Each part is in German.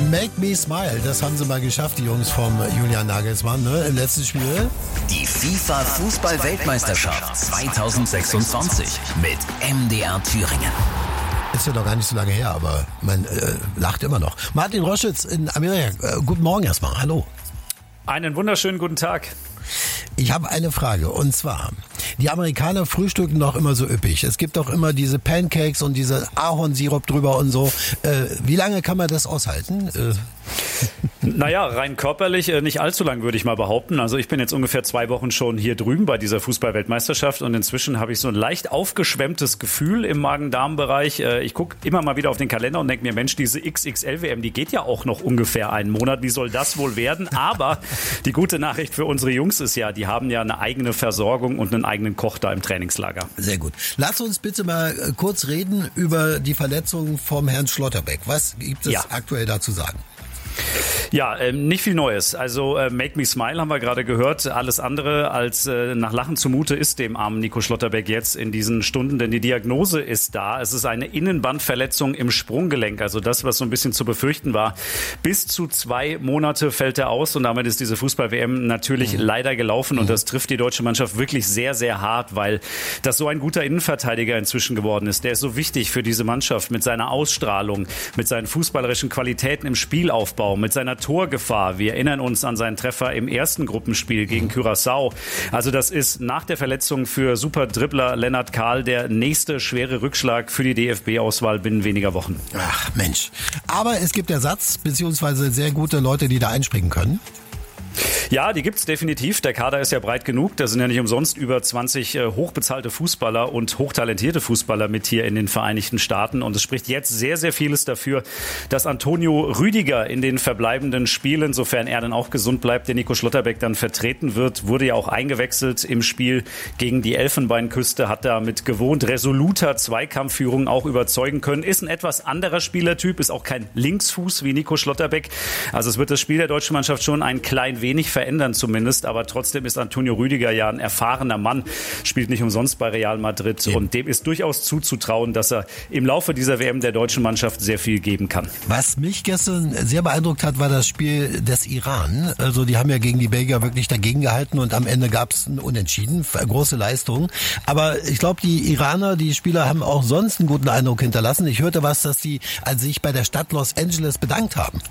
Make Me Smile, das haben sie mal geschafft, die Jungs vom Julian Nagelsmann, ne, im letzten Spiel. Die FIFA-Fußball-Weltmeisterschaft 2026 mit MDR Thüringen. Ist ja doch gar nicht so lange her, aber man lacht immer noch. Martin Roschitz in Amerika, guten Morgen erstmal, hallo. Einen wunderschönen guten Tag. Ich habe eine Frage, und zwar, die Amerikaner frühstücken doch immer so üppig. Es gibt doch immer diese Pancakes und diese Ahornsirup drüber und so. Wie lange kann man das aushalten? Naja, rein körperlich nicht allzu lang, würde ich mal behaupten. Also ich bin jetzt ungefähr 2 Wochen schon hier drüben bei dieser Fußball-Weltmeisterschaft und inzwischen habe ich so ein leicht aufgeschwemmtes Gefühl im Magen-Darm-Bereich. Ich gucke immer mal wieder auf den Kalender und denke mir, Mensch, diese XXL-WM, die geht ja auch noch ungefähr einen Monat. Wie soll das wohl werden? Aber die gute Nachricht für unsere Jungs ist ja, die haben ja eine eigene Versorgung und einen eigenen Koch da im Trainingslager. Sehr gut. Lass uns bitte mal kurz reden über die Verletzung vom Herrn Schlotterbeck. Was gibt es aktuell da zu sagen? Ja, nicht viel Neues. Also Make Me Smile haben wir gerade gehört. Alles andere als nach Lachen zumute ist dem armen Nico Schlotterbeck jetzt in diesen Stunden, denn die Diagnose ist da. Es ist eine Innenbandverletzung im Sprunggelenk, also das, was so ein bisschen zu befürchten war. Bis zu 2 Monate fällt er aus und damit ist diese Fußball-WM natürlich leider gelaufen und das trifft die deutsche Mannschaft wirklich sehr, sehr hart, weil das so ein guter Innenverteidiger inzwischen geworden ist. Der ist so wichtig für diese Mannschaft mit seiner Ausstrahlung, mit seinen fußballerischen Qualitäten im Spielaufbau, mit seiner Torgefahr. Wir erinnern uns an seinen Treffer im ersten Gruppenspiel gegen Curaçao. Also das ist nach der Verletzung für Super-Dribbler Lennart Kahl der nächste schwere Rückschlag für die DFB-Auswahl binnen weniger Wochen. Ach Mensch. Aber es gibt Ersatz, beziehungsweise sehr gute Leute, die da einspringen können. Ja, die gibt's definitiv. Der Kader ist ja breit genug. Da sind ja nicht umsonst über 20 hochbezahlte Fußballer und hochtalentierte Fußballer mit hier in den Vereinigten Staaten. Und es spricht jetzt sehr, sehr vieles dafür, dass Antonio Rüdiger in den verbleibenden Spielen, sofern er dann auch gesund bleibt, der Nico Schlotterbeck dann vertreten wird, wurde ja auch eingewechselt im Spiel gegen die Elfenbeinküste, hat da mit gewohnt resoluter Zweikampfführung auch überzeugen können. Ist ein etwas anderer Spielertyp, ist auch kein Linksfuß wie Nico Schlotterbeck. Also es wird das Spiel der deutschen Mannschaft schon ein klein wenig verändern zumindest, aber trotzdem ist Antonio Rüdiger ja ein erfahrener Mann, spielt nicht umsonst bei Real Madrid und dem ist durchaus zuzutrauen, dass er im Laufe dieser WM der deutschen Mannschaft sehr viel geben kann. Was mich gestern sehr beeindruckt hat, war das Spiel des Iran. Also die haben ja gegen die Belgier wirklich dagegen gehalten und am Ende gab es ein Unentschieden, große Leistung. Aber ich glaube, die Iraner, die Spieler haben auch sonst einen guten Eindruck hinterlassen. Ich hörte was, dass die sich bei der Stadt Los Angeles bedankt haben.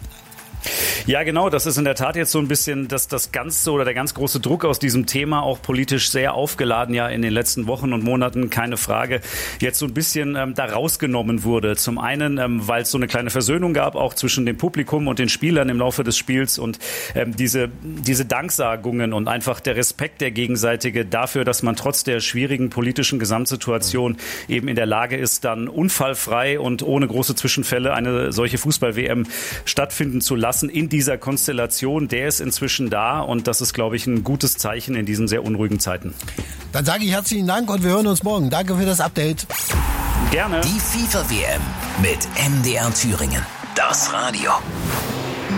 Ja, genau. Das ist in der Tat jetzt so ein bisschen der ganz große Druck aus diesem Thema, auch politisch sehr aufgeladen ja in den letzten Wochen und Monaten, keine Frage, jetzt so ein bisschen da rausgenommen wurde. Zum einen, weil es so eine kleine Versöhnung gab, auch zwischen dem Publikum und den Spielern im Laufe des Spiels und diese Danksagungen und einfach der Respekt der gegenseitige dafür, dass man trotz der schwierigen politischen Gesamtsituation eben in der Lage ist, dann unfallfrei und ohne große Zwischenfälle eine solche Fußball-WM stattfinden zu lassen in dieser Konstellation, der ist inzwischen da und das ist, glaube ich, ein gutes Zeichen in diesen sehr unruhigen Zeiten. Dann sage ich herzlichen Dank und wir hören uns morgen. Danke für das Update. Gerne. Die FIFA-WM mit MDR Thüringen. Das Radio.